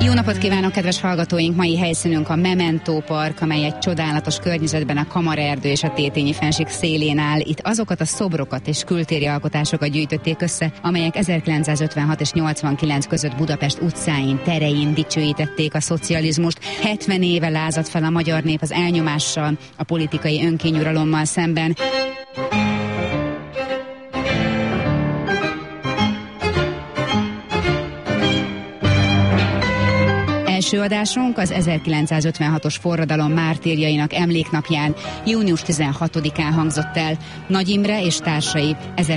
Jó napot kívánok, kedves hallgatóink! Mai helyszínünk a Memento Park, amely egy csodálatos környezetben a Kamaraerdő és a Tétényi-fennsík szélén áll. Itt azokat a szobrokat és kültéri alkotásokat gyűjtötték össze, amelyek 1956 és 89 között Budapest utcáin, terein dicsőítették a szocializmust. 70 éve lázadt fel a magyar nép az elnyomással, a politikai önkényuralommal szemben. Első adásunk az 1956-os forradalom mártírjainak emléknapján, június 16-án hangzott el, Nagy Imre és társai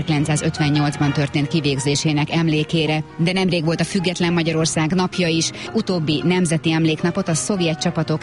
1958-ban történt kivégzésének emlékére. De nemrég volt a független Magyarország napja is, utóbbi nemzeti emléknapot a szovjet csapatok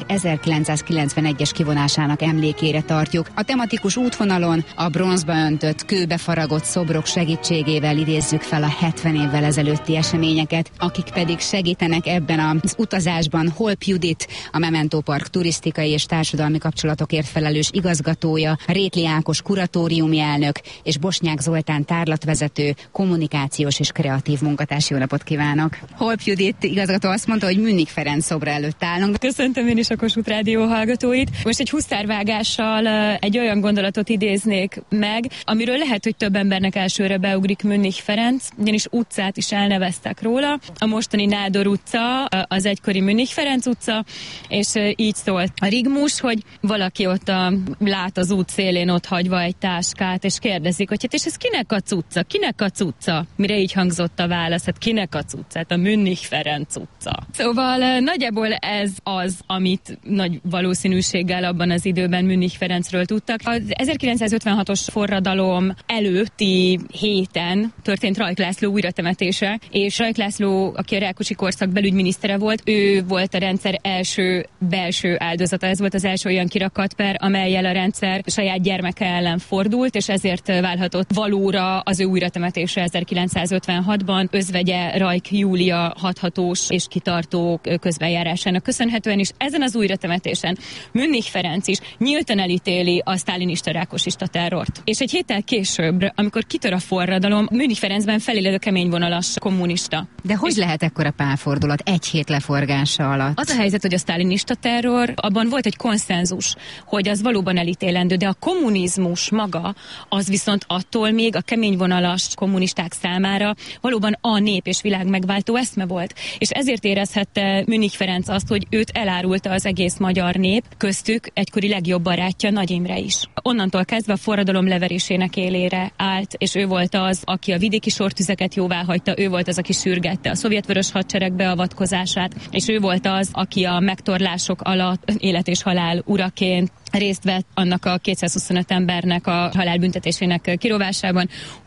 1991-es kivonásának emlékére tartjuk. A tematikus útvonalon a bronzba öntött, kőbe faragott szobrok segítségével idézzük fel a 70 évvel ezelőtti eseményeket, akik pedig segítenek ebben az utazásban. Holp Judit, a Memento Park turisztikai és társadalmi kapcsolatokért felelős igazgatója, Rétli Ákos kuratóriumi elnök és Bosnyák Zoltán tárlatvezető, kommunikációs és kreatív munkatárs. Jó napot kívánok! Holp Judit igazgató azt mondta, hogy Münnik Ferenc szobra előtt állunk. Köszöntöm én is a Kossuth Rádió hallgatóit. Most egy husztárvágással egy olyan gondolatot idéznék meg, amiről lehet, hogy több embernek elsőre beugrik Münnik Ferenc, ugyanis utcát is elneveztek róla. A mostani Nádor utca az egykori Münnik Ferenc utca, és így szólt a rigmus, hogy valaki ott lát az út szélén ott hagyva egy táskát, és kérdezik, hogy hát és ez kinek a cucca? Kinek a cucca? Mire így hangzott a válasz, hát kinek a cucca? Hát a Münnik Ferenc utca. Szóval nagyjából ez az, amit nagy valószínűséggel abban az időben Münnik Ferencről tudtak. Az 1956-os forradalom előtti héten történt Rajk László újratemetése, és Rajk László, aki a Rákosi korszak belügyminisztere volt, ő volt a rendszer első belső áldozata. Ez volt az első olyan kirakatper, amellyel a rendszer saját gyermeke ellen fordult, és ezért válhatott valóra az ő újratemetése 1956-ban özvegye Rajk Júlia hathatós és kitartó közbenjárásának köszönhetően is. Ezen az újratemetésen Münnik Ferenc is nyíltan elítéli a sztálinista rákosista terrort. És egy héttel később, amikor kitör a forradalom, Münnik Ferencben feléled a keményvonalas kommunista. De hogy lehet ekkora pálfordulat egy hét leforgása alatt? Az a helyzet, hogy a sztálinista terror, abban volt egy konszenzus, hogy az valóban elítélendő, de a kommunizmus maga, az viszont attól még a keményvonalas kommunisták számára valóban a nép és világ megváltó eszme volt. És ezért érezhette Münnik Ferenc azt, hogy őt elárulta az egész magyar nép, köztük egykori legjobb barátja Nagy Imre is. Onnantól kezdve a forradalom leverésének élére állt, és ő volt az, aki a vidéki sortüzeket jóváhagyta, ő volt az, aki sürgette a szovjetvörös hadsereg beavatkozását, és ő volt az, aki a megtorlások alatt élet és halál uraként részt vett annak a 225 embernek a halálbüntetésének kirovásában,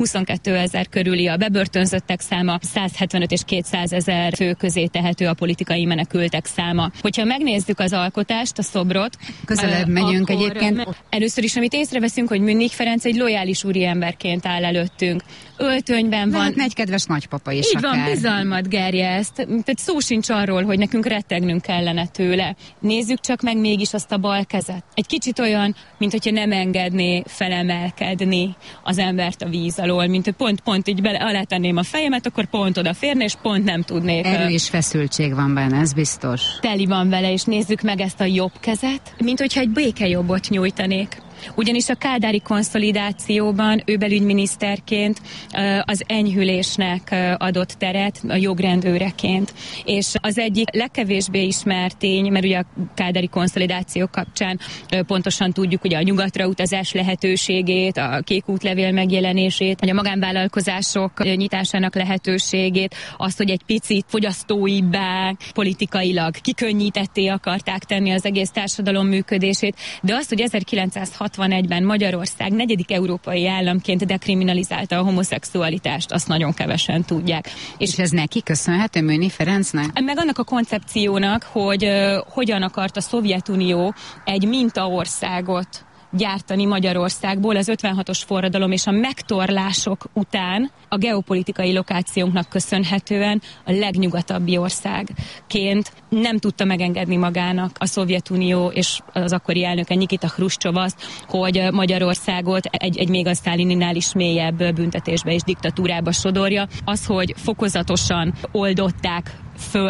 22 000 körüli a bebörtönzöttek száma, 175 és 200 000 fő közé tehető a politikai menekültek száma. Hogyha megnézzük az alkotást, a szobrot, közelebb megyünk egyébként. Először is, amit észreveszünk, hogy Münnik Ferenc egy lojális úriemberként áll előttünk. Öltönyben van. Hát egy kedves nagypapa is így akár. Van, bizalmat gerjeszt. Tehát szó sincs arról, hogy nekünk rettegnünk kellene tőle. Nézzük csak meg mégis azt a bal kezet. Egy kicsit olyan, mint hogyha nem engedné felemelkedni az embert a víz alól, mint hogy pont így alátenném a fejemet, akkor pont odaférne, és pont nem tudnék. Erő és feszültség van benne, ez biztos. Teli van vele, és nézzük meg ezt a jobb kezet, mint hogyha egy békejobbot nyújtanék. Ugyanis a kádári konszolidációban ő belügyminiszterként az enyhülésnek adott teret a jogrendőreként. És az egyik legkevésbé ismert tény, mert ugye a kádári konszolidáció kapcsán pontosan tudjuk ugye a nyugatra utazás lehetőségét, a kék útlevél megjelenését, vagy a magánvállalkozások nyitásának lehetőségét, azt, hogy egy picit fogyasztóibbá, politikailag kikönnyítetté akarták tenni az egész társadalom működését, de azt, hogy 1961-ben Magyarország 4. európai államként dekriminalizálta a homoszexualitást, azt nagyon kevesen tudják. És ez neki köszönhető, Münnik Ferencnek? Meg annak a koncepciónak, hogy hogyan akart a Szovjetunió egy mintaországot gyártani Magyarországból az 56-os forradalom és a megtorlások után a geopolitikai lokációnknak köszönhetően a legnyugatabbi országként nem tudta megengedni magának a Szovjetunió és az akkori elnöke Nikita Hruscsov azt, hogy Magyarországot egy még a sztálininál is mélyebb büntetésbe és diktatúrába sodorja. Az, hogy fokozatosan oldották föl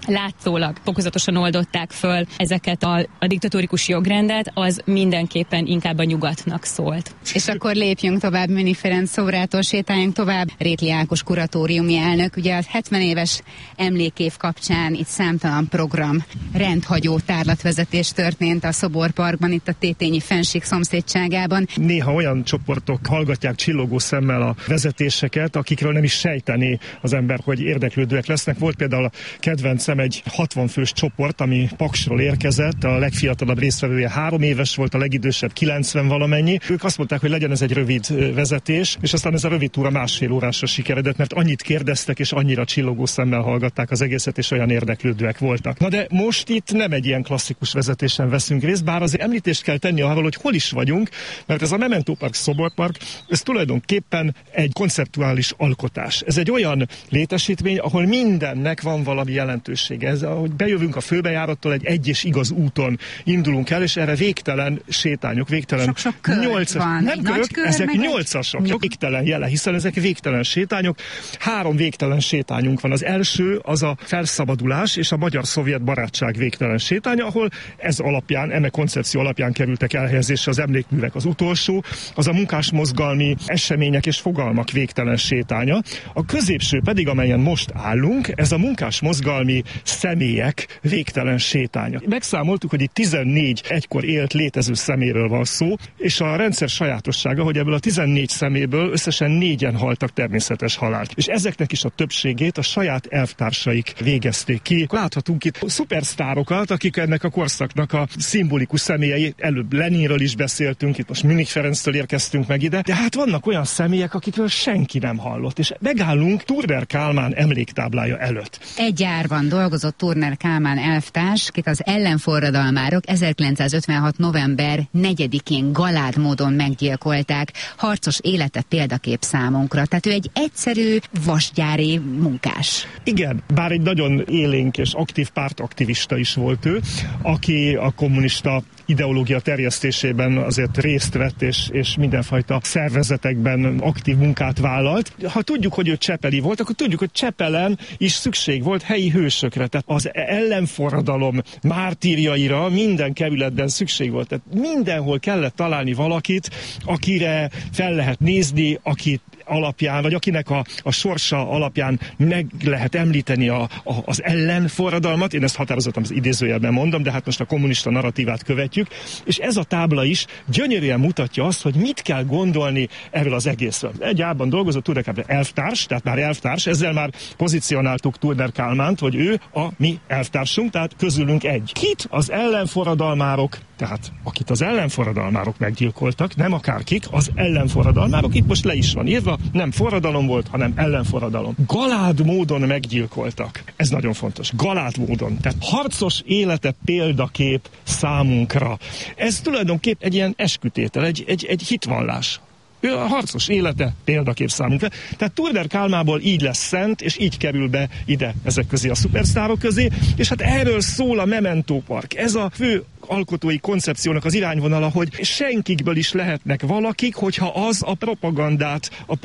látszólag fokozatosan oldották föl ezeket a diktatórikus jogrendet, az mindenképpen inkább a nyugatnak szólt. És akkor lépjünk tovább Münich Ferenc szobrától, sétáljunk tovább. Rétli Ákos kuratóriumi elnök, ugye a 70 éves emlékév kapcsán itt számtalan program, rendhagyó tárlatvezetés történt a Szoborparkban, itt a Tétényi Fennsík szomszédságában. Néha olyan csoportok hallgatják csillogó szemmel a vezetéseket, akikről nem is sejtené az ember, hogy érdeklődőek lesznek. Volt például a kedvencem egy 60 fős csoport, ami Paksról érkezett, a legfiatalabb résztvevője 3 éves volt, a legidősebb 90 valamennyi. Ők azt mondták, hogy legyen ez egy rövid vezetés, és aztán ez a rövid túra 1,5 órásra sikeredett, mert annyit kérdeztek, és annyira csillogó szemmel hallgatták az egészet, és olyan érdeklődőek voltak. Na de most itt nem egy ilyen klasszikus vezetésen veszünk részt, bár azért említést kell tenni arról, hogy hol is vagyunk, mert ez a Memento Park Szoborpark, ez tulajdonképpen egy konceptuális alkotás. Ez egy olyan létesítmény, ahol mindennek van valami jelentősége. Ez, ahogy bejövünk a főbejárattól, egy és igaz úton indulunk el, és erre végtelen sétányok, végtelen sok kör 8-as, van. nem körök, ezek 8-asok, végtelen jele, hiszen ezek végtelen sétányok. 3 végtelen sétányunk van. Az első az a felszabadulás és a magyar-szovjet barátság végtelen sétánya, ahol ez alapján, eme koncepció alapján kerültek elhelyezésre az emlékművek. Az utolsó, az a munkásmozgalmi események és fogalmak végtelen sétánya. A középső pedig, amelyen most állunk, ez a munkásmozgalmi személyek végtelen sétánya. Megszámoltuk, hogy itt 14 egykor élt létező szeméről van szó, és a rendszer sajátossága, hogy ebből a 14 szeméből összesen 4-en haltak természetes halált. És ezeknek is a többségét a saját elvtársaik végezték ki. Láthatunk itt szupersztárokat, akik ennek a korszaknak a szimbolikus személyei. Előbb Leninről is beszéltünk, itt most Münich Ferenctől érkeztünk meg ide, de hát vannak olyan személyek, akikről senki nem hallott, és megállunk Turner Kálmán emléktáblája előtt. Egy árban dolgozott Turner Kálmán elvtárs, akit az ellenforradalmárok 1956. november 4-én galád módon meggyilkolták. Harcos élete példakép számunkra. Tehát ő egy egyszerű vasgyári munkás. Igen, bár egy nagyon élénk és aktív pártaktivista is volt ő, aki a kommunista ideológia terjesztésében azért részt vett, és mindenfajta szervezetekben aktív munkát vállalt. Ha tudjuk, hogy ő csepeli volt, akkor tudjuk, hogy Csepelen is szükség volt helyi hősökre. Tehát az ellenforradalom mártírjaira minden kerületben szükség volt. Tehát mindenhol kellett találni valakit, akire fel lehet nézni, akit alapján, vagy akinek a sorsa alapján meg lehet említeni az ellenforradalmat. Én ezt határozottan az idézőjelben mondom, de hát most a kommunista narratívát követjük. És ez a tábla is gyönyörűen mutatja azt, hogy mit kell gondolni erről az egészről. Egy árban dolgozott Turner Kálmán elvtárs, tehát már elvtárs, ezzel már pozícionáltuk Turner Kálmánt, hogy ő a mi elvtársunk, tehát közülünk egy. Kit az ellenforradalmárok, tehát akit az ellenforradalmárok meggyilkoltak, nem akárkik, az ellenforradalmárok, itt most le is van írva, nem forradalom volt, hanem ellenforradalom. Galád módon meggyilkoltak. Ez nagyon fontos. Galád módon. Tehát harcos élete példakép számunkra. Ez tulajdonképp egy ilyen eskütétel, egy hitvallás. Ő a harcos élete példakép számunkra. Tehát Turner Kálmából így lesz szent, és így kerül be ide ezek közé a szupersztárok közé, és hát erről szól a Memento Park. Ez a fő alkotói koncepciónak az irányvonala, hogy senkikből is lehetnek valakik, hogyha az a propagandát, a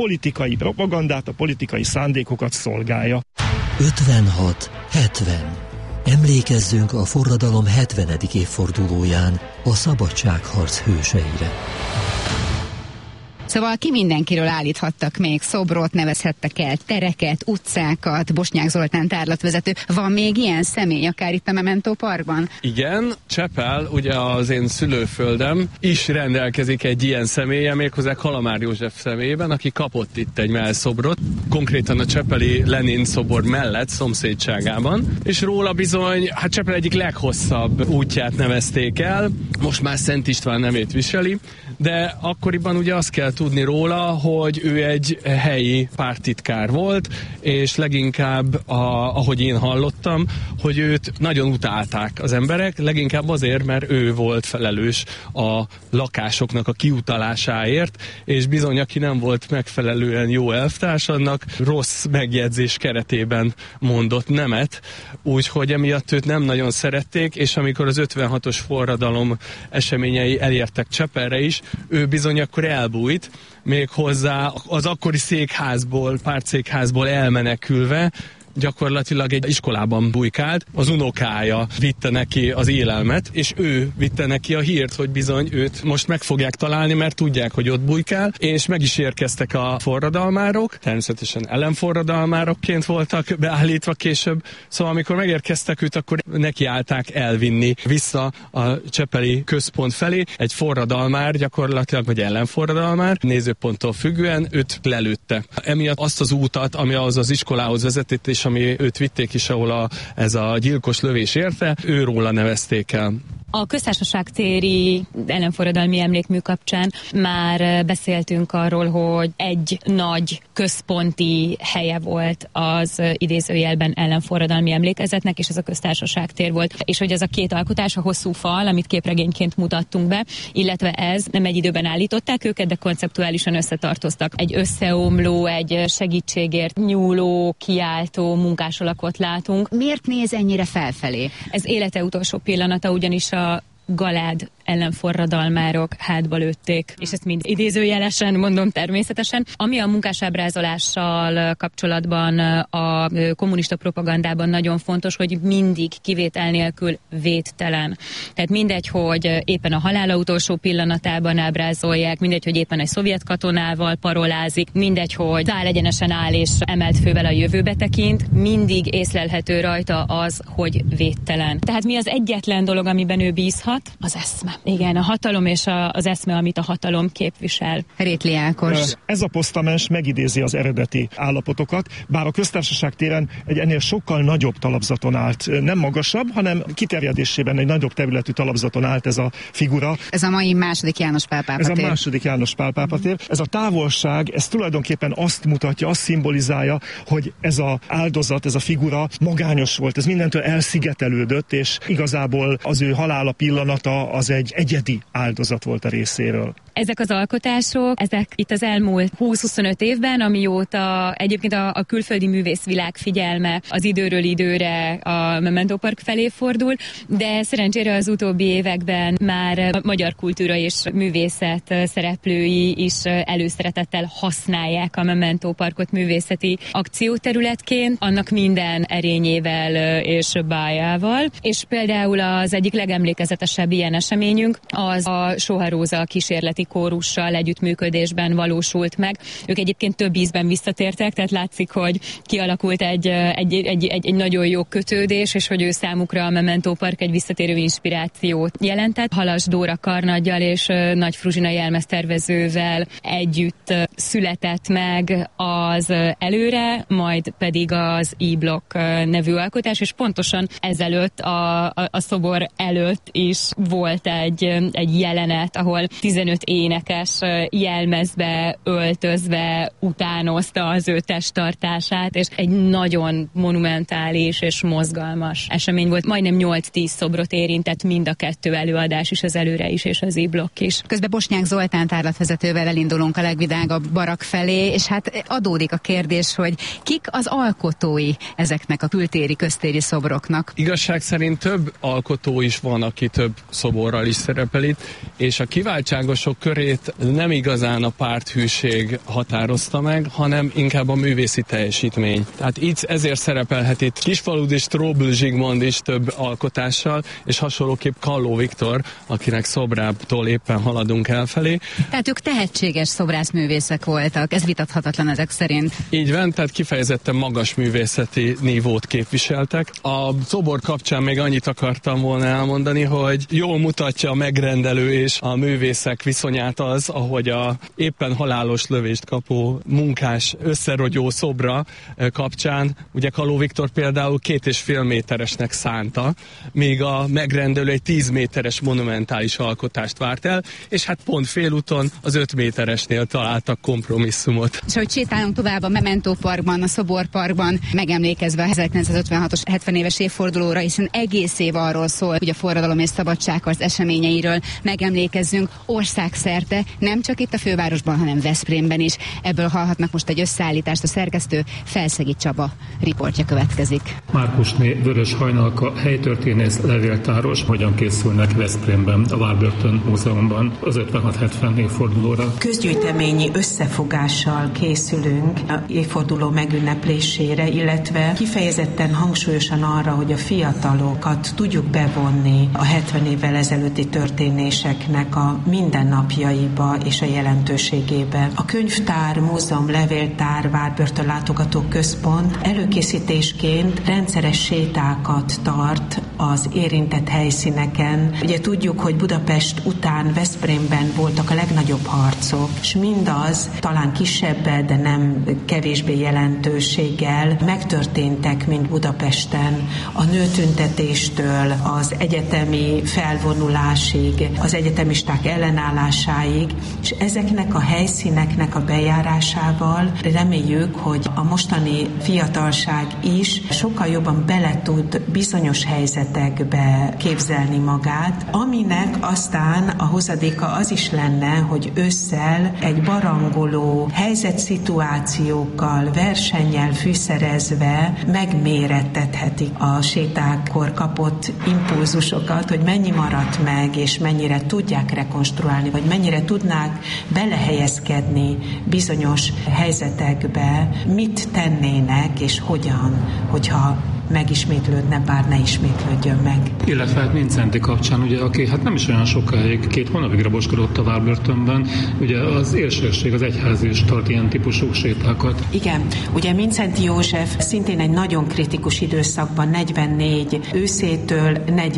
politikai szándékokat szolgálja. 56-70. Emlékezzünk a forradalom 70. évfordulóján a szabadságharc hőseire. Szóval ki mindenkiről állíthattak még szobrot, nevezhettek el tereket, utcákat, Bosnyák Zoltán tárlatvezető. Van még ilyen személy, akár itt a Memento Parkban? Igen, Csepel, ugye az én szülőföldem is rendelkezik egy ilyen személye, méghozzá Kalamár József személyében, aki kapott itt egy mellszobrot, konkrétan a csepeli Lenin szobor mellett, szomszédságában, és róla bizony, hát Csepel egyik leghosszabb útját nevezték el, most már Szent István nevét viseli, de akkoriban ugye azt kell tudni róla, hogy ő egy helyi párttitkár volt, és leginkább, ahogy én hallottam, hogy őt nagyon utálták az emberek, leginkább azért, mert ő volt felelős a lakásoknak a kiutalásáért, és bizony, aki nem volt megfelelően jó elvtárs, annak rossz megjegyzés keretében mondott nemet, úgyhogy emiatt őt nem nagyon szerették, és amikor az 56-os forradalom eseményei elértek Csepelre is, ő bizony akkor elbújt, még hozzá az akkori székházból, pártszékházból elmenekülve, gyakorlatilag egy iskolában bujkált, az unokája vitte neki az élelmet, és ő vitte neki a hírt, hogy bizony őt most meg fogják találni, mert tudják, hogy ott bujkál, és meg is érkeztek a forradalmárok, természetesen ellenforradalmárokként voltak beállítva később, szóval amikor megérkeztek őt, akkor nekiállták elvinni vissza a csepeli központ felé, egy forradalmár gyakorlatilag, vagy ellenforradalmár, nézőponttól függően őt lelőtte. Emiatt azt az útat, ami az iskolához vezetett, és ami őt vitték is, ahol ez a gyilkos lövés érte, őróla nevezték el. A Köztársaság téri ellenforradalmi emlékmű kapcsán már beszéltünk arról, hogy egy nagy központi helye volt az idézőjelben ellenforradalmi emlékezetnek, és ez a Köztársaság tér volt. És hogy ez a két alkotás, a hosszú fal, amit képregényként mutattunk be, illetve ez nem egy időben állították őket, de konceptuálisan összetartoztak. Egy összeomló, egy segítségért nyúló, kiáltó munkásalakot látunk. Miért néz ennyire felfelé? Ez élete utolsó pillanata, ugyanis a Galád ellenforradalmárok hátba lőtték, és ezt mind idézőjelesen mondom természetesen. Ami a munkásábrázolással kapcsolatban a kommunista propagandában nagyon fontos, hogy mindig kivétel nélkül védtelen. Tehát mindegy, hogy éppen a halála utolsó pillanatában ábrázolják, mindegy, hogy éppen egy szovjet katonával parolázik, mindegy, hogy száll egyenesen áll és emelt fővel a jövőbe tekint, mindig észlelhető rajta az, hogy védtelen. Tehát mi az egyetlen dolog, amiben ő bízhat? Az eszme. Igen, a hatalom és az eszme, amit a hatalom képvisel. Rétli Ákos. Ez a posztamens megidézi az eredeti állapotokat, bár a Köztársaság téren egy ennél sokkal nagyobb talapzaton állt. Nem magasabb, hanem kiterjedésében egy nagyobb területű talapzaton állt ez a figura. Ez a mai második János Pál pápa tér. Ez a második János Pál pápa tér. Ez a távolság, ez tulajdonképpen azt mutatja, azt szimbolizálja, hogy ez az áldozat, ez a figura magányos volt, ez mindentől elszigetelődött, és igazából az ő halála pillanata az egy egyedi áldozat volt a részéről. Ezek az alkotások, ezek itt az elmúlt 20-25 évben, amióta egyébként a külföldi művészvilág figyelme az időről időre a Memento Park felé fordul, de szerencsére az utóbbi években már a magyar kultúra és művészet szereplői is előszeretettel használják a Memento Parkot művészeti akcióterületként, annak minden erényével és bájával. És például az egyik legemlékezetesebb ilyen eseményünk az a Soha Róza kísérleti kórussal együttműködésben valósult meg. Ők egyébként több ízben visszatértek, tehát látszik, hogy kialakult egy nagyon jó kötődés, és hogy ő számukra a Memento Park egy visszatérő inspirációt jelentett. Halas Dóra karnaggyal és Nagy Fruzsina jelmeztervezővel együtt született meg az Előre, majd pedig az E-Block nevű alkotás, és pontosan ezelőtt a szobor előtt is volt egy jelenet, ahol 15 énekes jelmezbe öltözve utánozta az ő testtartását, és egy nagyon monumentális és mozgalmas esemény volt. Majdnem 8-10 szobrot érintett mind a kettő előadás is, az Előre is és az E-Block is. Közben Bosnyák Zoltán tárlatvezetővel elindulunk a legvidágabb barak felé, és hát adódik a kérdés, hogy kik az alkotói ezeknek a kültéri, köztéri szobroknak? Igazság szerint több alkotó is van, aki több szoborral is szerepel itt, és a kiváltságosok körét nem igazán a párthűség határozta meg, hanem inkább a művészi teljesítmény. Tehát így ezért szerepelhet itt Kisfaludy és Tróbl Zsigmond is több alkotással, és hasonlóképp Kalló Viktor, akinek szobrából éppen haladunk elfelé. Tehát ők tehetséges szobrászművészek voltak, ez vitathatatlan ezek szerint. Így van, tehát kifejezetten magas művészeti nívót képviseltek. A szobor kapcsán még annyit akartam volna elmondani, hogy jól mutatja a megrendelő és a művészek viszonyát az, ahogy a éppen halálos lövést kapó munkás összerogyó szobra kapcsán, ugye Kalló Viktor például 2,5 méteresnek szánta, míg a megrendelő egy 10 méteres monumentális alkotást várt el, és hát pont félúton az 5 méteresnél találtak kompromisszumot. És hogy sétálunk tovább a Memento Parkban, a Szoborparkban, megemlékezve a 1956-os 70 éves évfordulóra, hiszen egész év arról szól, hogy a forradalom és szabadságharc eseményeiről megemlékezzünk, országszerte világszerte, nem csak itt a fővárosban, hanem Veszprémben is. Ebből hallhatnak most egy összeállítást. A szerkesztő Felszegi Csaba riportja következik. Márkusné Vörös Hajnalka helytörténész, levéltáros, hogyan készülnek Veszprémben, a Várbörtön Múzeumban az 56-70 évfordulóra. Közgyűjteményi összefogással készülünk a évforduló megünneplésére, illetve kifejezetten hangsúlyosan arra, hogy a fiatalokat tudjuk bevonni a 70 évvel ezelőtti történéseknek a mindennapjaiba és a jelentőségébe. A könyvtár, múzeum, levéltár, Várbörtön látogató központ előkészítésként rendszeres sétákat tart az érintett helyszíneken. Ugye tudjuk, hogy Budapest után Veszprémben voltak a legnagyobb harcok, és mindaz talán kisebb, de nem kevésbé jelentőséggel megtörténtek, mint Budapesten. A nőtüntetéstől az egyetemi felvonulásig, az egyetemisták ellenállásáig, és ezeknek a helyszíneknek a bejárásával reméljük, hogy a mostani fiatalság is sokkal jobban bele tud bizonyos helyzetekbe képzelni magát, aminek aztán a hozadéka az is lenne, hogy ősszel egy barangoló helyzetszituációkkal, versennyel fűszerezve megmérettethetik a sétákkor kapott impulzusokat, hogy mennyi maradt meg, és mennyire tudják rekonstruálni, vagy mennyire tudnák belehelyezkedni bizonyos helyzetekbe, mit tennének, és hogyan, hogyha megismétlődne, bár ne ismétlődjön meg. Illetve hát Mindszenty kapcsán, ugye, aki hát nem is olyan sokáig, 2 hónapig raboskodott a Várbörtönben, ugye az érsőrség, az egyház is tart ilyen típusú sétákat. Igen, ugye Mindszenty József szintén egy nagyon kritikus időszakban, 44 őszétől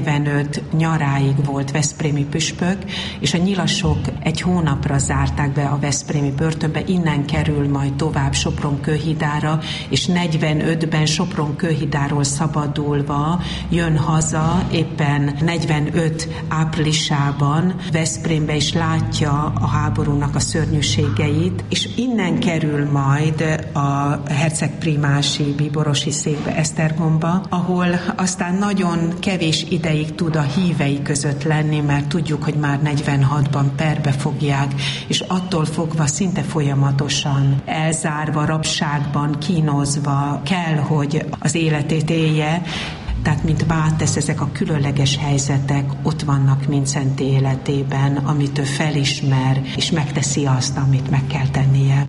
45 nyaráig volt veszprémi püspök, és a nyilasok egy hónapra zárták be a veszprémi börtönbe, innen kerül majd tovább Sopron-Kőhidára, és 45-ben Sopron-Kőhidáról szabadulva jön haza, éppen 45 áprilisában Veszprémbe is látja a háborúnak a szörnyűségeit, és innen kerül majd a hercegprímási bíborosi székbe, Esztergomba, ahol aztán nagyon kevés ideig tud a hívei között lenni, mert tudjuk, hogy már 46-ban perbe fogják, és attól fogva szinte folyamatosan elzárva, rabságban, kínozva kell, hogy az életét élje. Tehát, mint vátesz, ezek a különleges helyzetek ott vannak Mindszenty életében, amit ő felismer, és megteszi azt, amit meg kell tennie.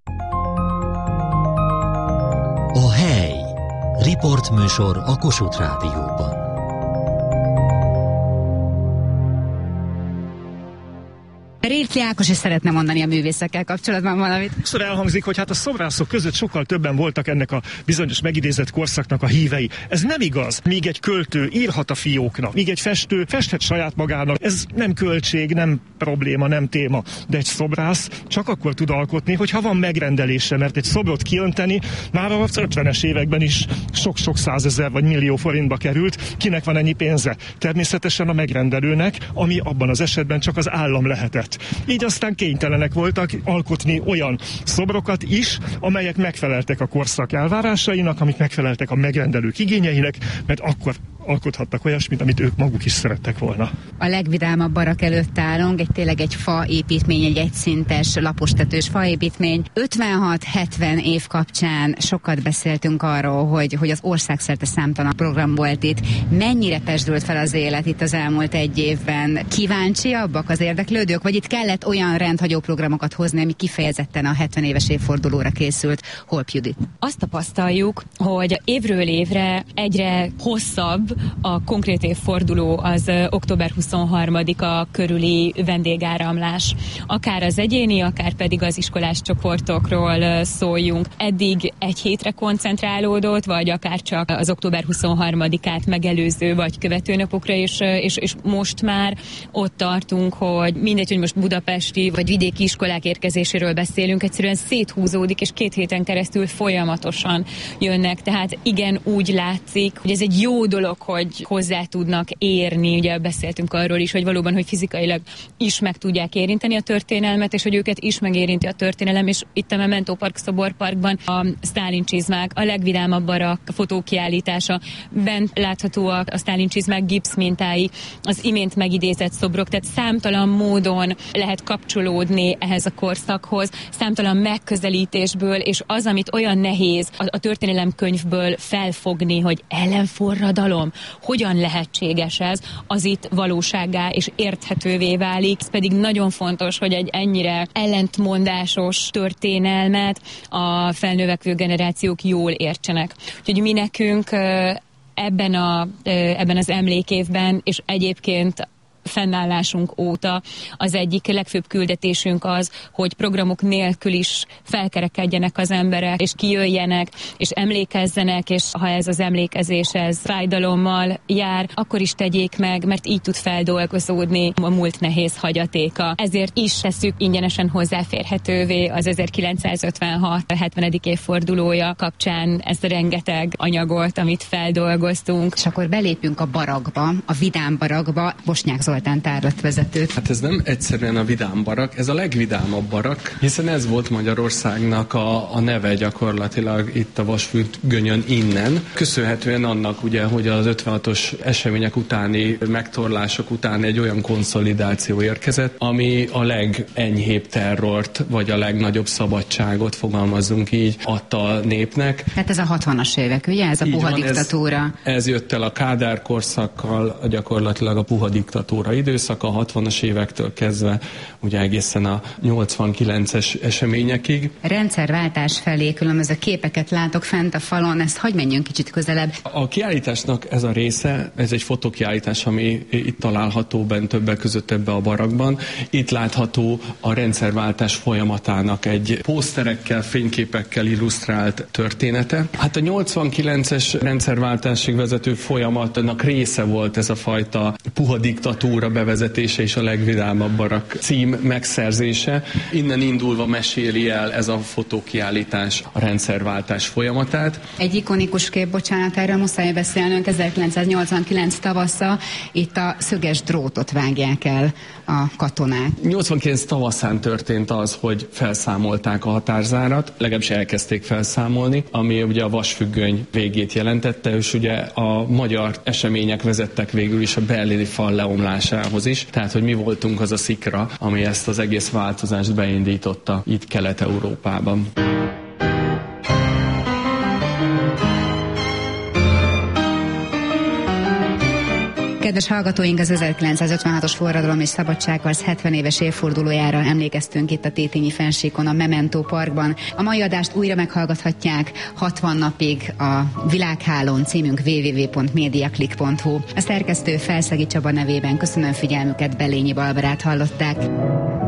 A hely. Riportműsor a Kossuth Rádióban. Rétli Ákos is szeretne mondani a művészekkel kapcsolatban valamit. Sokszor elhangzik, hogy hát a szobrászok között sokkal többen voltak ennek a bizonyos megidézett korszaknak a hívei. Ez nem igaz. Míg egy költő írhat a fióknak, míg egy festő festhet saját magának. Ez nem költség, nem probléma, nem téma. De egy szobrász csak akkor tud alkotni, hogyha van megrendelése, mert egy szobrot kiönteni már a 50-es években is sok-sok százezer vagy millió forintba került. Kinek van ennyi pénze? Természetesen a megrendelőnek, ami abban az esetben csak az állam lehetett. Így aztán kénytelenek voltak alkotni olyan szobrokat is, amelyek megfeleltek a korszak elvárásainak, amik megfeleltek a megrendelők igényeinek, mert akkor alkothattak olyasmit, amit ők maguk is szerettek volna. A legvidámabb barak előtt állunk, tényleg egy faépítmény, egy egyszintes, lapostetős faépítmény. 56-70 év kapcsán sokat beszéltünk arról, hogy az országszerte számtalan program volt itt. Mennyire pezsdült fel az élet itt az elmúlt egy évben? Kíváncsiabbak az érdeklődők, vagy itt kellett olyan rendhagyó programokat hozni, ami kifejezetten a 70 éves évfordulóra készült? Holp Judit. Azt tapasztaljuk, hogy évről évre egyre hosszabb a konkrét évforduló, az október 23-a körüli vendégáramlás. Akár az egyéni, akár pedig az iskolás csoportokról szóljunk. Eddig egy hétre koncentrálódott, vagy akár csak az október 23-át megelőző, vagy követő napokra, és most már ott tartunk, hogy mindegy, hogy most budapesti vagy vidéki iskolák érkezéséről beszélünk, egyszerűen széthúzódik, és 2 héten keresztül folyamatosan jönnek. Tehát igen, úgy látszik, hogy ez egy jó dolog, hogy hozzá tudnak érni. Ugye beszéltünk arról is, hogy valóban, hogy fizikailag is meg tudják érinteni a történelmet, és hogy őket is megérinti a történelem, és itt a Memento Park szoborparkban a Sztálin csizmák, a legvidámabb barak fotókiállítása, bent láthatóak a Sztálin csizmák gipszmintái, az imént megidézett szobrok, tehát számtalan módon lehet kapcsolódni ehhez a korszakhoz, számtalan megközelítésből, és az, amit olyan nehéz a történelemkönyvből felfogni, hogy ellenforradalom, hogyan lehetséges ez, az itt valósággá és érthetővé válik. Ez pedig nagyon fontos, hogy egy ennyire ellentmondásos történelmet a felnövekvő generációk jól értsenek. Úgyhogy mi nekünk ebben az emlékévben, és egyébként fennállásunk óta az egyik legfőbb küldetésünk az, hogy programok nélkül is felkerekedjenek az emberek, és kijöjjenek, és emlékezzenek, és ha ez az emlékezés ez fájdalommal jár, akkor is tegyék meg, mert így tud feldolgozódni a múlt nehéz hagyatéka. Ezért is tesszük ingyenesen hozzáférhetővé az 1956 70. évfordulója kapcsán ezt a rengeteg anyagot, amit feldolgoztunk. És akkor belépünk a barakba, a vidám barakba, Bosnyák Zoltán tárlatvezető. Hát ez nem egyszerűen a vidám barak, ez a legvidámabb barak, hiszen ez volt Magyarországnak a neve gyakorlatilag itt a Vasfüggönyön innen. Köszönhetően annak ugye, hogy az 56-os események utáni megtorlások után egy olyan konszolidáció érkezett, ami a legenyhébb terrort, vagy a legnagyobb szabadságot, fogalmazzunk így, adta a népnek. Hát ez a 60-as évek, ugye? Ez a puha diktatúra. Ez jött el a Kádár korszakkal, gyakorlatilag a puha diktatúra időszaka, a 60-as évektől kezdve, ugye egészen a 89-es eseményekig. Rendszerváltás felé különböző képeket látok fent a falon, ezt hadd menjünk kicsit közelebb. A kiállításnak ez a része, ez egy fotókiállítás, ami itt található bent többek között ebbe a barakban. Itt látható a rendszerváltás folyamatának egy pószterekkel, fényképekkel illusztrált története. Hát a 89-es rendszerváltásig vezető folyamatnak része volt ez a fajta puha diktatúra bevezetése és a legvidámabb barak cím megszerzése. Innen indulva meséli el ez a fotókiállítás a rendszerváltás folyamatát. Egy ikonikus kép, bocsánat, erről muszáj beszélnünk, 1989 tavasza, itt a szöges drótot vágják el a katonák. 89 tavaszán történt az, hogy felszámolták a határzárat, legalábbis elkezdték felszámolni, ami ugye a vasfüggöny végét jelentette, és ugye a magyar események vezettek végül is a berlini fal leomlásához is, tehát hogy mi voltunk az a szikra, ami ezt az egész változást beindította itt Kelet-Európában. Kedves hallgatóink, az 1956-os forradalom és szabadságharc 70 éves évfordulójára emlékeztünk itt a Tétényi fennsíkon, a Memento Parkban. A mai adást újra meghallgathatják 60 napig a Világhálón, címünk www.mediaclick.hu. A szerkesztő Felszegi Csaba nevében köszönöm figyelmüket, Belényi Balbarát hallották.